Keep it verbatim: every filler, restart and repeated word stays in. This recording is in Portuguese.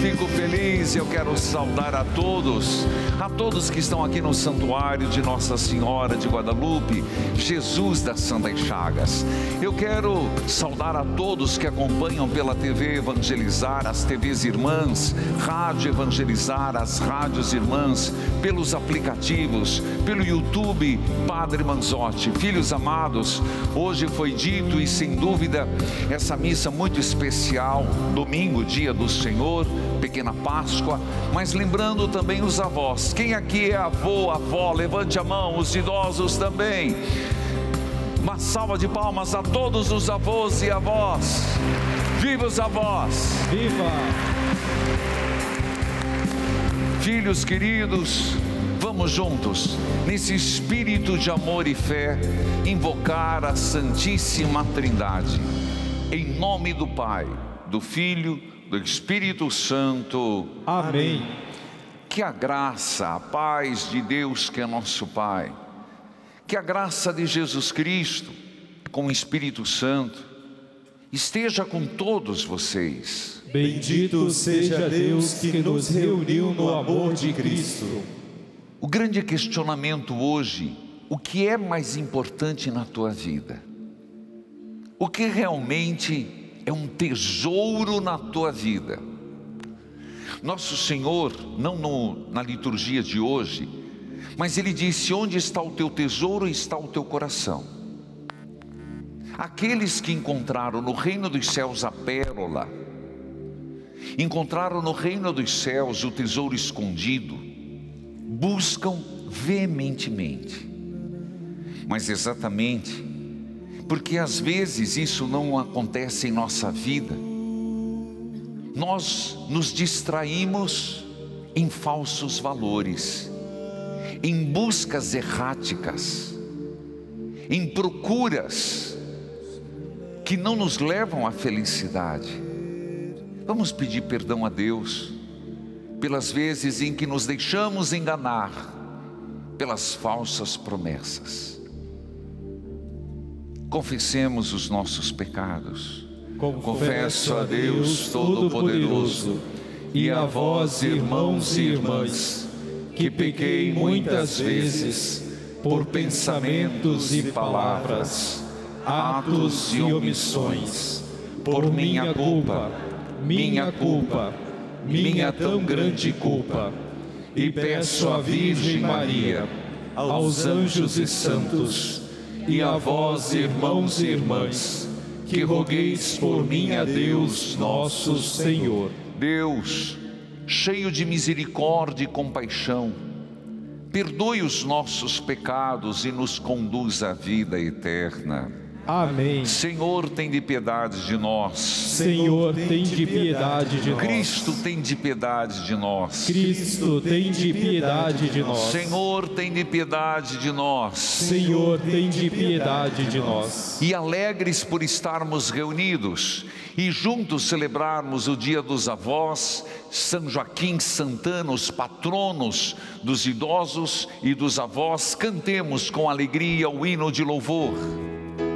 fico feliz. Eu quero saudar a todos, a todos que estão aqui no santuário de Nossa Senhora de Guadalupe, Jesus das Santas Chagas. Eu quero saudar a todos que acompanham pela T V Evangelizar, as T Vs irmãs, Rádio Evangelizar, as rádios irmãs, pelos aplicativos, pelo YouTube Padre Manzotti. Filhos amados, hoje foi dito, e sem dúvida essa missa muito especial, domingo, dia do Senhor, pequena Páscoa, mas lembrando também os avós. Quem aqui é avô, avó? Levante a mão. Os idosos também. Uma salva de palmas a todos os avós e avós. Viva os avós! Viva! Filhos queridos, vamos juntos, nesse espírito de amor e fé, invocar a Santíssima Trindade. Em nome do Pai, do Filho, do Espírito Santo. Amém. Que a graça, a paz de Deus, que é nosso Pai, que a graça de Jesus Cristo, com o Espírito Santo, esteja com todos vocês. Bendito seja Deus que nos reuniu no amor de Cristo. O grande questionamento hoje: o que é mais importante na tua vida? O que realmente é um tesouro na tua vida? Nosso Senhor, não no, na liturgia de hoje, mas Ele disse: onde está o teu tesouro, está o teu coração. Aqueles que encontraram no reino dos céus a pérola, encontraram no reino dos céus o tesouro escondido, buscam veementemente. Mas exatamente porque às vezes isso não acontece em nossa vida, nós nos distraímos em falsos valores, em buscas erráticas, em procuras que não nos levam à felicidade. Vamos pedir perdão a Deus pelas vezes em que nos deixamos enganar pelas falsas promessas. Confessemos os nossos pecados. Confesso a Deus Todo-Poderoso e a vós, irmãos e irmãs, que pequei muitas vezes por pensamentos e palavras, atos e omissões, por minha culpa, minha culpa, minha tão grande culpa. E peço à Virgem Maria, aos anjos e santos, e a vós, irmãos e irmãs, que rogueis por mim a Deus nosso Senhor. Deus, cheio de misericórdia e compaixão, perdoe os nossos pecados e nos conduz à vida eterna. Amém. Senhor, tem de piedade de nós. Senhor, tem de piedade de nós. Cristo, tem de piedade de nós. Cristo, tem de piedade de nós. Senhor, tem de piedade de nós. Senhor, tem de piedade de nós. E alegres por estarmos reunidos e juntos celebrarmos o dia dos avós, São Joaquim Santana, os patronos dos idosos e dos avós, cantemos com alegria o hino de louvor.